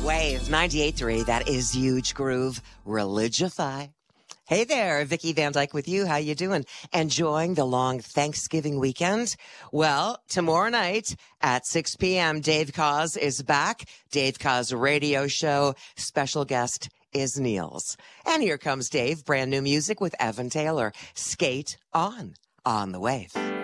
Wave 98.3, that is Huge Groove, Religify. Hey there, Vicky Van Dyke with you. How you doing? Enjoying the long Thanksgiving weekend? Well, tomorrow night at 6 p.m., Dave Koz is back. Dave Koz radio show. Special guest is Niels. And here comes Dave, brand new music with Evan Taylor. Skate on the Wave.